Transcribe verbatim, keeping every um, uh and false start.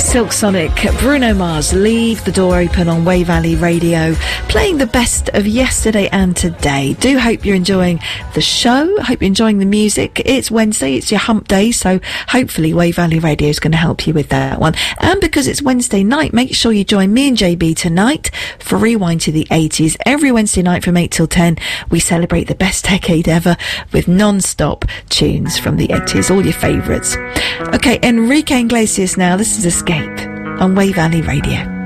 Silk Sonic, Bruno Mars, Leave the Door Open on Way Valley Radio, playing the best of yesterday and today. Do hope you're enjoying the show. Hope you're enjoying the music. It's Wednesday, it's your hump day, so hopefully Way Valley Radio is going to help you with that one. And because it's Wednesday night, make sure you join me and J B tonight for Rewind to the eighties. Every Wednesday night from eight till ten, we celebrate the best decade ever with non-stop tunes from the eighties, all your favourites. Okay, Enrique Iglesias now. This is Escape on Way Valley Radio.